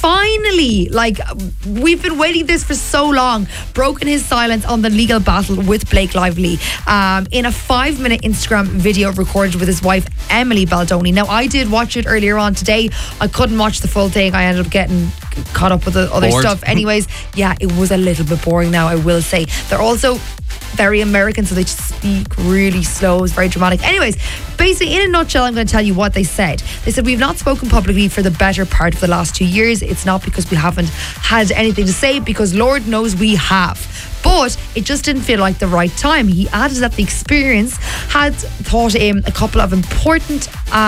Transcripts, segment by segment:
finally, like, we've been waiting this for so long, broken his silence on the legal battle with Blake Lively in a 5-minute Instagram video recorded with his wife Emily Baldoni. Now, I did watch it earlier on today. I couldn't watch the full thing. I ended up getting caught up with the other stuff. Anyways, yeah, it was a little bit boring now, I will say. They're also very American, so they just speak really slow. It's very dramatic. Anyways, basically, in a nutshell, I'm going to tell you what they said. They said, we've not spoken publicly for the better part of the last 2 years. It's not because we haven't had anything to say, because Lord knows we have. But it just didn't feel like the right time. He added that the experience had taught him a couple of important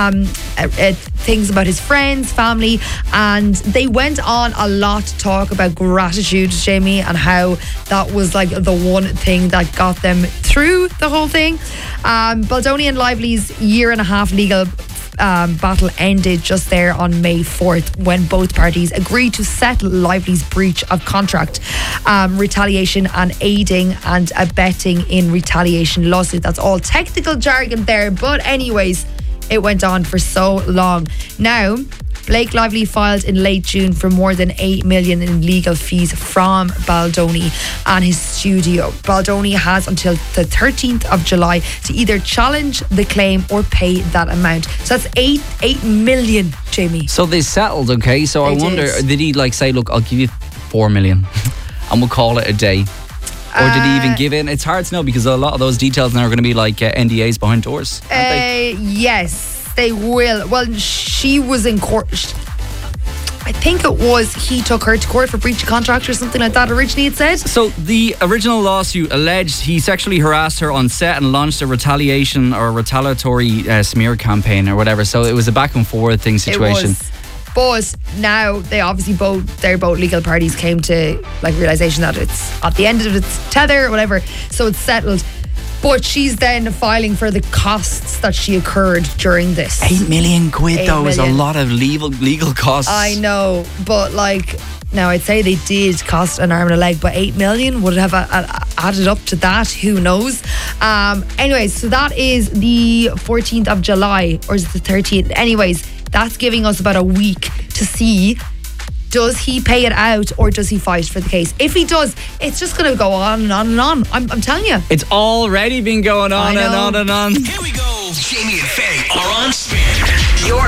things about his friends, family, and they went on a lot to talk about gratitude, Jamie, and how that was like the one thing that got them through the whole thing. Baldoni and Lively's 1.5 year legal battle ended just there on May 4th when both parties agreed to settle Lively's breach of contract, retaliation and aiding and abetting in retaliation lawsuit. That's all technical jargon there, but anyways, it went on for so long. Now, Blake Lively filed in late June for more than $8 million in legal fees from Baldoni and his studio. Baldoni has until the 13th of July to either challenge the claim or pay that amount. So that's $8 million, Jamie. So they settled, okay? So I wonder, did he like say, look, I'll give you $4 million and we'll call it a day? Or did he even give in? It's hard to know because a lot of those details now are going to be like NDAs behind doors, aren't they? Yes, they will. Well, she was in court. I think it was he took her to court for breach of contract or something like that originally, it said. So the original lawsuit alleged he sexually harassed her on set and launched a retaliation or retaliatory smear campaign or whatever. So it was a back and forth thing situation. It was. But now they're both legal parties came to like realization that it's at the end of its tether or whatever, so it's settled. But she's then filing for the costs that she incurred during this. £8 million though is a lot of legal costs. I know, but like, now I'd say they did cost an arm and a leg, but $8 million would it have added up to that? Who knows? Anyways, so that is the 14th of July, or is it the 13th? Anyways, that's giving us about a week to see, does he pay it out or does he fight for the case? If he does, it's just going to go on and on and on. I'm telling you. It's already been going on and on and on. Here we go. Jamie and Faye are on spin.